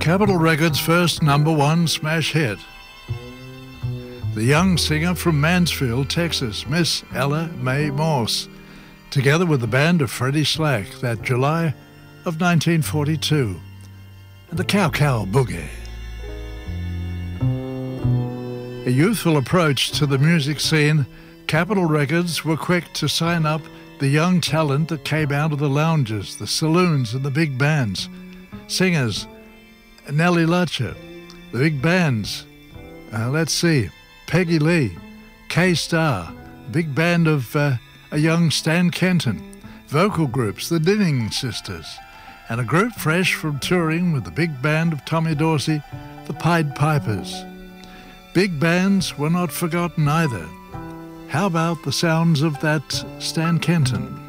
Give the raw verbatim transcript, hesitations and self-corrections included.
Capitol Records' first number one smash hit. The young singer from Mansfield, Texas, Miss Ella Mae Morse, together with the band of Freddie Slack, that July of nineteen forty-two, and the Cow Cow Boogie. A youthful approach to the music scene, Capitol Records were quick to sign up the young talent that came out of the lounges, the saloons, and the big bands. Singers, Nellie Lutcher. The big bands, uh, let's see, Peggy Lee, K-Star, big band of uh, a young Stan Kenton, vocal groups, the Dinning Sisters, and a group fresh from touring with the big band of Tommy Dorsey, the Pied Pipers. Big bands were not forgotten either. How about the sounds of that Stan Kenton?